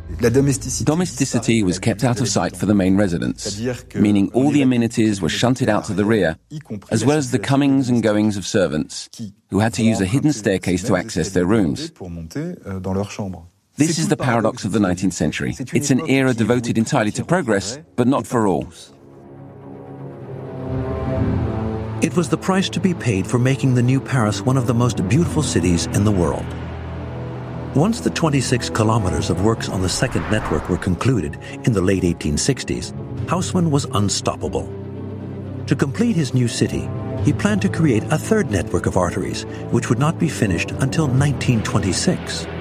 Domesticity was kept out of sight for the main residents, meaning all the amenities were shunted out to the rear, as well as the comings and goings of servants, who had to use a hidden staircase to access their rooms. This is the paradox of the 19th century. It's an era devoted entirely to progress, but not for all. It was the price to be paid for making the new Paris one of the most beautiful cities in the world. Once the 26 kilometers of works on the second network were concluded in the late 1860s, Haussmann was unstoppable. To complete his new city, he planned to create a third network of arteries, which would not be finished until 1926.